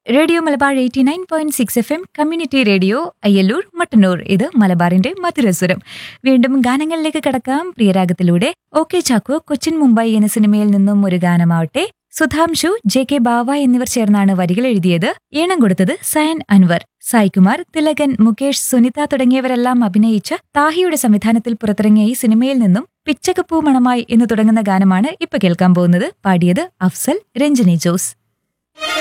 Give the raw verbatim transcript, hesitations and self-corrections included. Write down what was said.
Radio Malabar eighty nine point six F M community radio Ayyallur Mattannur. ഇത് മലബാറിന്റെ മധുരസ്വരം. വീണ്ടും ഗാനങ്ങളിലേക്ക് കടക്കാം പ്രിയരാഗത്തിലൂടെ. ഓക്കെ ചാക്കോ കൊച്ചിൻ മുംബൈ എന്ന സിനിമയിൽ നിന്നും ഒരു ഗാനമാവട്ടെ. സുധാംശു, ജെ കെ ബാവ എന്നിവർ ചേർന്നാണ് വരികൾ എഴുതിയത്. ഈണം കൊടുത്തത് സയൻ അൻവർ. സായ്കുമാർ, തിലകൻ, മുകേഷ്, സുനിത തുടങ്ങിയവരെല്ലാം അഭിനയിച്ച താഹിയുടെ സംവിധാനത്തിൽ പുറത്തിറങ്ങിയ ഈ സിനിമയിൽ നിന്നും പിച്ചകപ്പൂ മണമായി എന്ന് തുടങ്ങുന്ന ഗാനമാണ് ഇപ്പൊ കേൾക്കാൻ പോകുന്നത്. പാടിയത് അഫ്സൽ, രഞ്ജനി ജോസ്.